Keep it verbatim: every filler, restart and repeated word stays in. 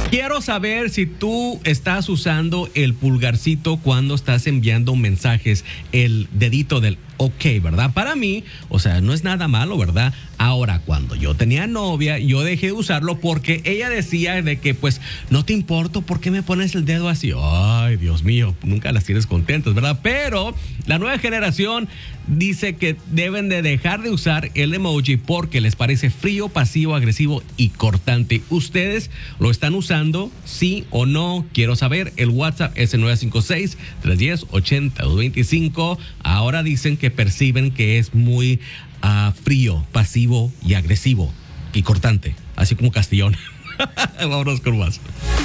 Quiero saber si tú estás usando el pulgarcito cuando estás enviando mensajes, el dedito del ok, ¿verdad? Para mí, o sea, no es nada malo, ¿verdad? Ahora, cuando yo tenía novia, yo dejé de usarlo porque ella decía de que, pues, no te importo, ¿por qué me pones el dedo así? Ay, Dios mío, nunca las tienes contentas, ¿verdad? Pero la nueva generación dice que deben de dejar de usar el emoji porque les parece frío, pasivo, agresivo y cortante. ¿Ustedes lo están usando? ¿Sí o no? Quiero saber. El WhatsApp es el nueve cinco seis, tres uno cero, ocho dos dos cinco. Ahora dicen que perciben que es muy uh, frío, pasivo y agresivo y cortante, así como Castellón. Vámonos con más.